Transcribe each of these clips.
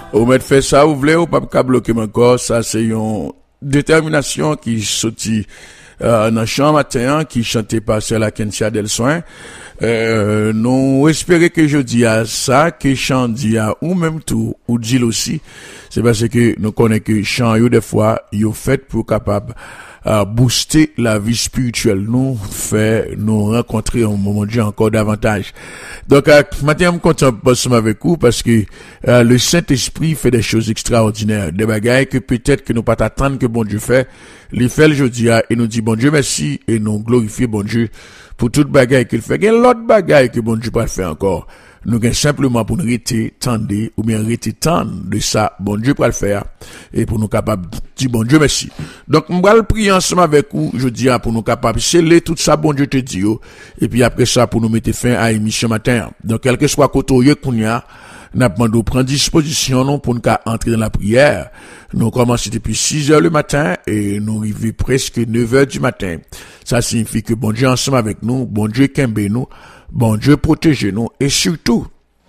Ou mettre fait ça, ou voulez, ou pas bloquer encore, ça c'est une détermination qui sortit dans le chant matin, qui chantait par la Kentia Del Soin. Nous espérons que je dis à ça, que chant dit à ou même tout, ou dit aussi, c'est parce que nous connaissons que chant, des fois, il fait pour capable booster la vie spirituelle, nous fait nous rencontrer un moment de Dieu encore davantage. Donc maintenant je suis content de passer avec vous parce que le Saint-Esprit fait des choses extraordinaires, des bagailles que peut-être que nous pas attendre que bon Dieu fait, les fait le jeudi et nous dit bon Dieu merci et nous glorifier bon Dieu pour toute bagaille qu'il fait. Il y a l'autre bagaille que bon Dieu pas faire encore. Nous gagnons simplement pour nous rester tendre ou bien rester tendre de ça, bon Dieu pour le faire et pour nous capables de dire bon Dieu merci. Donc, on va le prier ensemble avec vous, je dis, pour nous capables de sceller tout ça, bon Dieu te dit, et puis après ça, pour nous mettre fin à l'émission matin. Donc, quel que soit côté qu'on y a, nous demandons de prendre disposition, non, pour nous entrer dans la prière. Nous commençons depuis 6 heures le matin et nous arrivons presque 9 heures du matin. Ça signifie que bon Dieu ensemble avec nous, bon Dieu kembe nous, bon Dieu protège nous et surtout,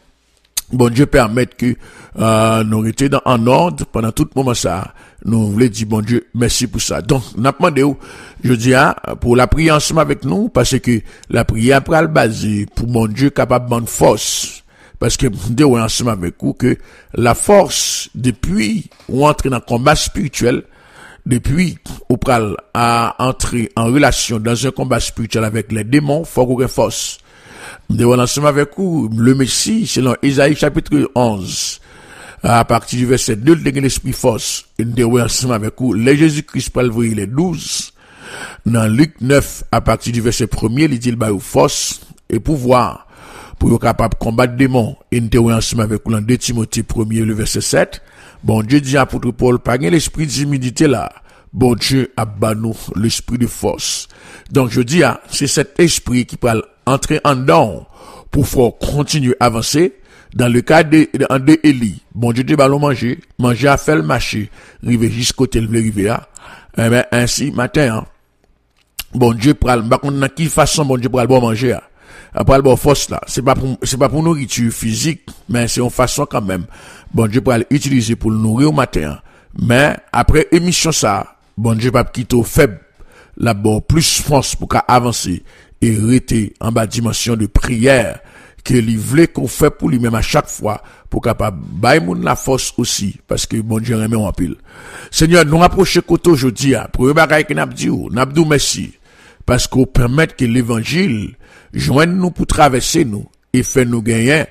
bon Dieu permette que nous étions en ordre pendant tout le moment ça. Nous voulons dire bon Dieu merci pour ça. Donc, nous demandé je dis pour la prière ensemble avec nous parce que la prière pour le baser pour bon Dieu capable de force. Parce que nous ensemble avec vous que la force depuis on entre dans le combat spirituel, depuis on pral à entrer en relation dans un combat spirituel avec les démons, faut qu'on ait force. Nous ensemble avec vous le Messie selon Isaïe chapitre 11 à partir du verset 2 de l'esprit force. Nous ensemble avec vous les Jésus-Christ pral voir les 12 dans Luc 9 à partir du verset 1er il dit il force et pouvoir pour être capable de combattre des démons. Et nous sommes ensemble avec vous dans 2 Timothée 1er, le verset 7. Bon Dieu dit à l'apôtre Paul, pas l'esprit d'humilité là. Bon Dieu a banni l'esprit de force. Donc je dis, c'est cet esprit qui peut entrer en dedans pour pouvoir continuer à avancer. Dans le cas de Élie, bon Dieu te ballon manger à faire le marché, river jusqu'au tel le river. Eh ben, ainsi, matin, bon Dieu pral, par contre, dans quelle façon bon Dieu pral bon manger, après le force là, c'est pas pour nourriture physique, mais c'est une façon quand même. Bon Dieu pour l'utiliser pour le nourrir au matin. Mais après émission ça, bon Dieu pas quitter au faible, là bon plus force pour qu'à avancer et rester en bas dimension de prière que il voulait qu'on fait pour lui-même à chaque fois pour capable bailler moun la force aussi parce que bon Dieu remet en pile. Seigneur, nous rapprocher côté aujourd'hui pour bagaille que n'a dit merci parce qu'on permet que l'évangile joigne nous pour traverser nous et fait nous gagner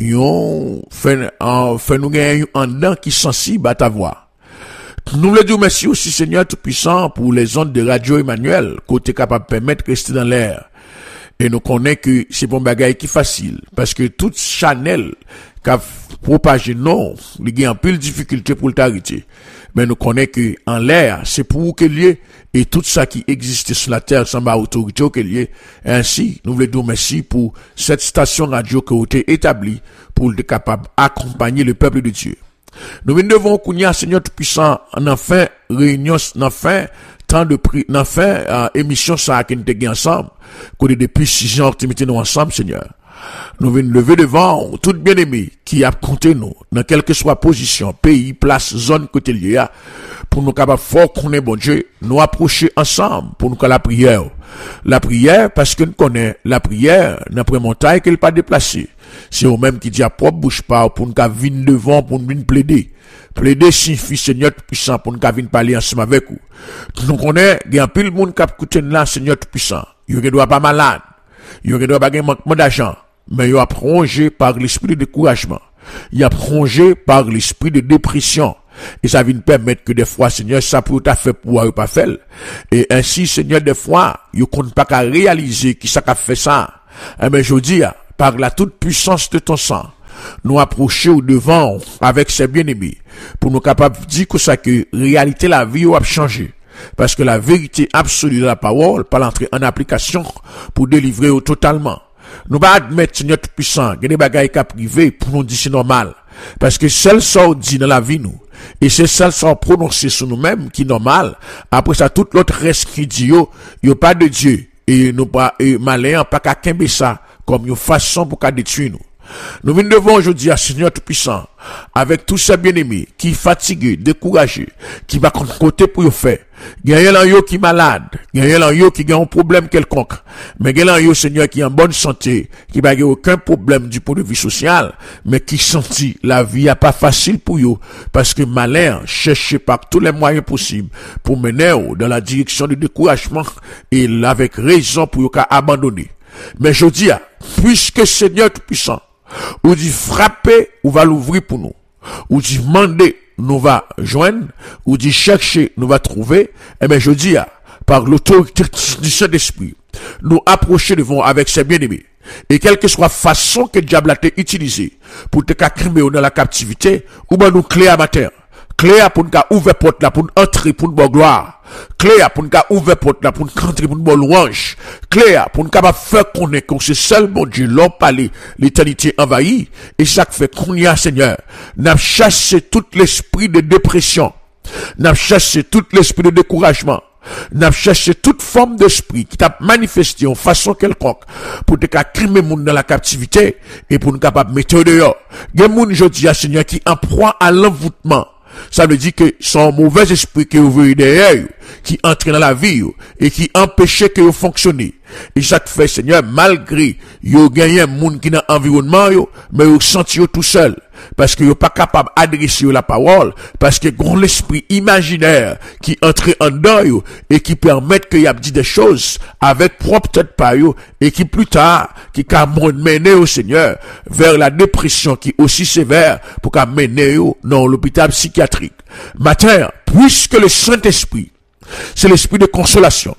fait nous gagner un dedans qui sensible à ta voix. Nous voulons dire merci aussi Seigneur Tout-Puissant pour les ondes de Radio Emmanuel côté capable de permettre de rester dans l'air. Et nous connaissons que c'est bon bagaille qui facile parce que toute channel qu'a propagé non, il y a un peu de difficulté pour l'arrêter. Mais nous connaissons que en l'air, c'est pour que lié et tout ça qui existe sur la terre sans ma autorité que lié. Ainsi, nous voulons dire merci pour cette station radio qui a été établie pour être capable d'accompagner le peuple de Dieu. Nous devons connaître Seigneur Tout-Puissant en enfin réunion, en enfin temps de prix, en fin émission ça qui nous gagne ensemble, qu'on est depuis 6 ans que nous ensemble Seigneur. Nous venons lever devant tout bien-aimé qui a compté nous dans quelle que soit position, pays, place, zone côté lié pour nous capable fort qu'on est bon Dieu, nous approcher ensemble pour nous faire la prière. La prière parce que nous connaissons la prière n'après montagne qu'elle pas déplacée. C'est au même qui dit à propre bouche pas pour nous venir devant pour nous plaider. Plaider signifie Seigneur Tout-Puissant pour nous venir parler ensemble avec vous. Nous connaissons il y a pile monde qui écoute là Seigneur Tout-Puissant. Il ne doit pas malade. Il ne doit pas gagner manquement d'argent. Mais il a prolongé par l'esprit de découragement. Il a prolongé par l'esprit de dépression. Et ça vient permettre que des fois, Seigneur, ça peut tout à fait pouvoir pas faire. Et ainsi, Seigneur, des fois, il ne compte pas qu'à réaliser qui ça a fait ça. Mais je dis, par la toute puissance de ton sang, nous approcher au devant avec ses bien-aimés pour nous capables de dire que ça que réalité la vie a changé. Parce que la vérité absolue de la parole, pas l'entrer en application pour délivrer totalement. Nous pas admettre Seigneur Tout-Puissant, qu'il y a des bagailles qui privé pour nous dire c'est normal. Parce que celle ça dit dans la vie nous, et c'est celle ça prononcé sur nous-mêmes qui est normal. Après ça, tout l'autre reste qui dit yo pas de Dieu. Et nous pas, et malin, pas qu'à kembe ça, comme une façon pour qu'à détruire nous. Nous venons devant aujourd'hui à Seigneur Tout-Puissant, avec tous ces bien-aimés qui fatigués, découragés, qui va côté pour y faire. Gagnez l'en yo qui malade, gagnez l'en yo qui a un problème quelconque, mais gagnez l'en yo Seigneur qui est en bonne santé, qui n'a aucun problème du point de vue social, mais qui sentit la vie a pas facile pour yo, parce que malin cherche par tous les moyens possibles pour mener dans la direction du découragement et avec raison pour yo abandonner. Mais je dis, puisque Seigneur Tout-Puissant, ou dit frapper, ou va l'ouvrir pour nous, ou dit demander, nous va joindre, ou dit chercher, nous va trouver, eh bien je dis, par l'autorité du Saint-Esprit, nous approcher devant avec ses bien-aimés. Et quelle que soit la façon que le diable a été utilisé pour te crimer dans la captivité, ou ben nous clé à matin. Clé pour nous ouvrir porte là, pour nous entrer, pour nous bonne gloire. Clé pour nous ouvrir porte là, pour nous entrer, pour nous bonne louange. Clé pour nous capable faire connaître que c'est seul bon Dieu, l'homme parlé, l'éternité envahie. Et ça fait qu'on y a, Seigneur. N'a chassé tout l'esprit de dépression. N'a chassé tout l'esprit de découragement. N'a cherché toute forme d'esprit qui t'a manifesté en façon quelconque pour te crimer moun dans la captivité et pour nous capable mettre dehors. Gen moun jodi a Seigneur qui en proie à l'envoûtement. Ça veut dire que son mauvais esprit qui ouvre derrière, qui entre dans la vie et qui empêche que vous fonctionnez. Et ça te fait Seigneur, malgré yo gagné un monde qui dans l'environnement mais vous senti tout seul. Parce que vous pas capable d'adresser la parole, parce que grand l'esprit imaginaire qui entre en dedans et qui permet qu'il y a dit des choses avec propre tête par et qui plus tard, qui can mener au Seigneur vers la dépression qui est aussi sévère pour qu'à mener dans l'hôpital psychiatrique. Matin, puisque le Saint-Esprit, c'est l'esprit de consolation,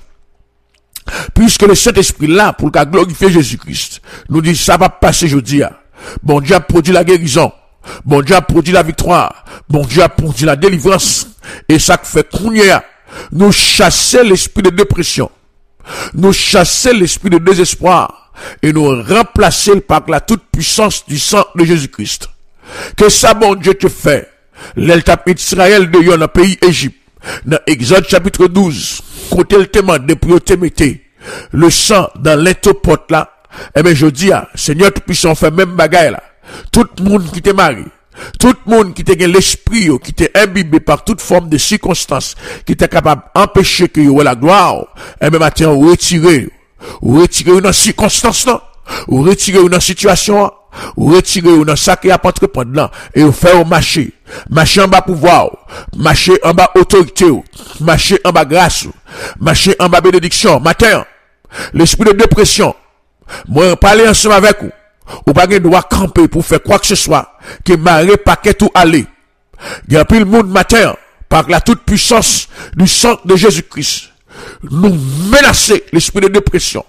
puisque le Saint-Esprit là pour qu'à glorifier Jésus-Christ, nous dit ça va passer aujourd'hui. Bon Dieu a produit la guérison. Bon Dieu a produit la victoire. Bon Dieu a produit la délivrance. Et ça fait qu'on y a. Nous chasser l'esprit de dépression. Nous chasser l'esprit de désespoir. Et nous remplacer par la toute puissance du sang de Jésus-Christ. Que ça, bon Dieu, te fait. L'État Israël de yon dans le pays Égypte. Dans Exode chapitre 12. Côté le témoin depuis te mettez le sang dans l'intopote là. Eh bien, je dis, Seigneur Tout-Puissant, fait même bagaille là. Tout le monde qui t'est marié, tout le monde qui t'est l'esprit, qui t'est imbibé par toute forme de circonstances, qui t'est capable d'empêcher que vous la gloire, et même matin, vous retirez dans la circonstance là, vous retirez dans la situation, vous retirez dans ça qui a pas entreprendre là, et vous faites marcher en bas pouvoir, marcher en bas autorité, marcher en bas grâce, marcher en bas bénédiction. Matin, l'esprit de dépression, moi, parler ensemble avec vous. Ou pas de droit camper pour faire quoi que ce soit, que marée paquet tout aller. Il y a plus le monde matin, par la toute puissance du sang de Jésus-Christ, nous menacer l'esprit de dépression,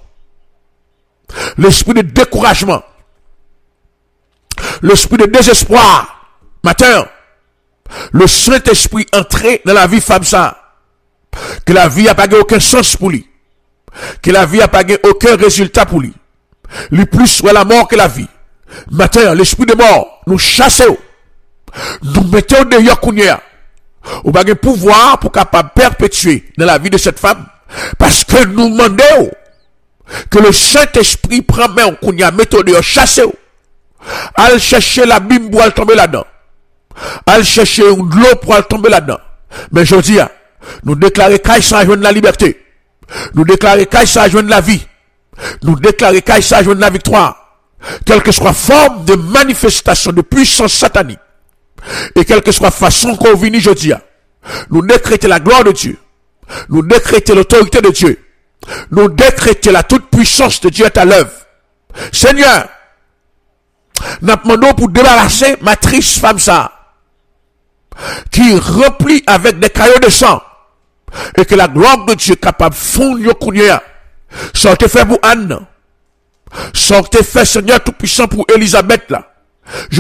l'esprit de découragement, l'esprit de désespoir. Matin, le Saint-Esprit entré dans la vie femme ça, que la vie a pas aucun sens pour lui, que la vie a pas aucun résultat pour lui. Le plus soit la mort que la vie. Matin, l'esprit de mort, nous chassons. Nous mettons dehors kounya. Ou pas de pouvoir pour capable perpétuer dans la vie de cette femme. Parce que nous demandons que le Saint-Esprit prend main kounya, mettons dehors, chassons. Al chercher la bim pour aller tomber là-dedans. Al chercher de l'eau pour aller tomber là-dedans. Mais je dis, nous déclarons qu'il s'agit de la liberté. Nous déclarons qu'il s'agit de la vie. Nous déclarer qu'il s'agit de la victoire, quelle que soit la forme de manifestation de puissance satanique, et quelle que soit la façon qu'on vient aujourd'hui, nous décréter la gloire de Dieu, nous décréter l'autorité de Dieu, nous décréter la toute puissance de Dieu à l'œuvre. Seigneur, nous demandons pour débarrasser ma triste femme ça, qui remplit avec des caillots de sang, et que la gloire de Dieu est capable de fondre au kounya. Sortez fait pour Anne. Sortez fait Seigneur Tout-Puissant pour Elisabeth là.